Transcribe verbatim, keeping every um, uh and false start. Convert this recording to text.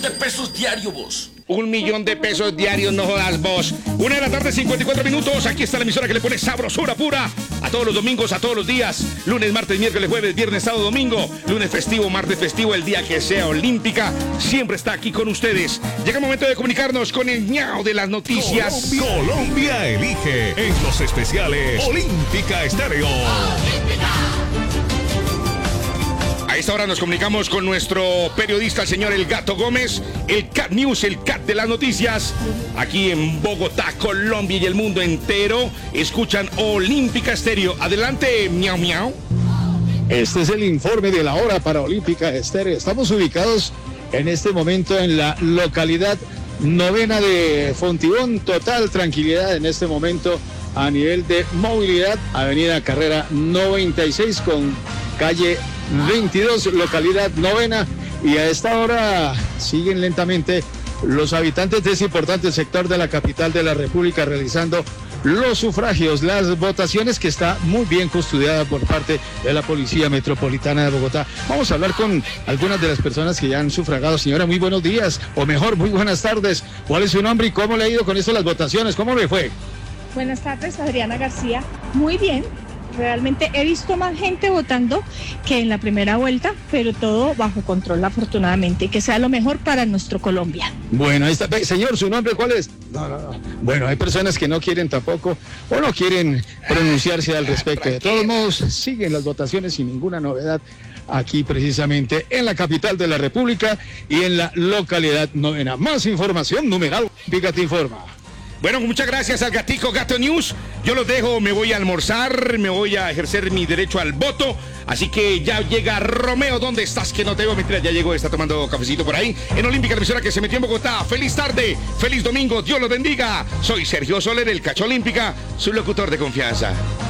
millón de pesos diario, vos. Un millón de pesos diarios, no jodas vos. Una de la tarde, cincuenta y cuatro minutos. Aquí está la emisora que le pone sabrosura pura a todos los domingos, a todos los días. Lunes, martes, miércoles, jueves, viernes, sábado, domingo. Lunes festivo, martes festivo, el día que sea olímpica. Siempre está aquí con ustedes. Llega el momento de comunicarnos con el ñao de las noticias. Colombia, Colombia elige en los especiales Olímpica Estéreo. Olímpica. A esta hora nos comunicamos con nuestro periodista, el señor El Gato Gómez, el Cat News, el Cat de las noticias. Aquí en Bogotá, Colombia y el mundo entero escuchan Olímpica Estéreo. Adelante, miau miau. Este es el informe de la hora para Olímpica Estéreo. Estamos ubicados en este momento en la localidad novena de Fontibón. Total tranquilidad en este momento a nivel de movilidad. Avenida Carrera noventa y seis con calle veintidós, localidad novena, y a esta hora siguen lentamente los habitantes de ese importante sector de la capital de la República realizando los sufragios, las votaciones, que está muy bien custodiada por parte de la Policía Metropolitana de Bogotá. Vamos a hablar con algunas de las personas que ya han sufragado. Señora, muy buenos días, o mejor, muy buenas tardes. ¿Cuál es su nombre y cómo le ha ido con esto las votaciones? ¿Cómo le fue? Buenas tardes, Adriana García. Muy bien. Realmente he visto más gente votando que en la primera vuelta, pero todo bajo control, afortunadamente, y que sea lo mejor para nuestro Colombia. Bueno, ahí está. Señor, ¿su nombre cuál es? No, no, no. Bueno, hay personas que no quieren tampoco o no quieren pronunciarse al respecto. De todos modos, siguen las votaciones sin ninguna novedad aquí precisamente en la capital de la República y en la localidad novena. Más información, numeral, Olímpica te informa. Bueno, muchas gracias al gatico Gato News. Yo los dejo, me voy a almorzar, me voy a ejercer mi derecho al voto. Así que ya llega Romeo, ¿dónde estás? Que no te veo, mentira, ya llegó, está tomando cafecito por ahí. En Olímpica, la emisora que se metió en Bogotá. Feliz tarde, feliz domingo, Dios los bendiga. Soy Sergio Soler, el Cacho Olímpica, su locutor de confianza.